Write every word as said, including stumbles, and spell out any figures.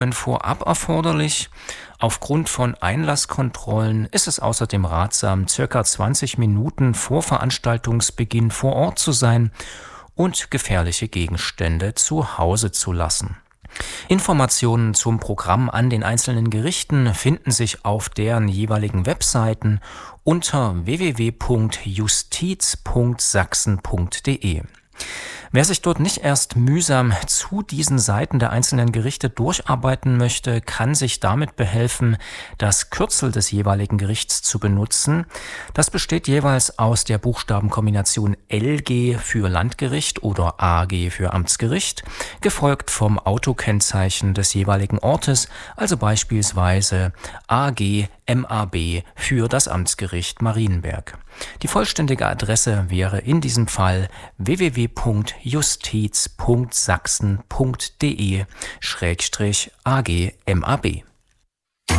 Vorab erforderlich. Aufgrund von Einlasskontrollen ist es außerdem ratsam, circa zwanzig Minuten vor Veranstaltungsbeginn vor Ort zu sein und gefährliche Gegenstände zu Hause zu lassen. Informationen zum Programm an den einzelnen Gerichten finden sich auf deren jeweiligen Webseiten unter w w w punkt justiz punkt sachsen punkt d e. Wer sich dort nicht erst mühsam zu diesen Seiten der einzelnen Gerichte durcharbeiten möchte, kann sich damit behelfen, das Kürzel des jeweiligen Gerichts zu benutzen. Das besteht jeweils aus der Buchstabenkombination L G für Landgericht oder A G für Amtsgericht, gefolgt vom Autokennzeichen des jeweiligen Ortes, also beispielsweise A G M A B für das Amtsgericht Marienberg. Die vollständige Adresse wäre in diesem Fall w w w punkt justiz punkt sachsen punkt d e schrägstrich A G M A B.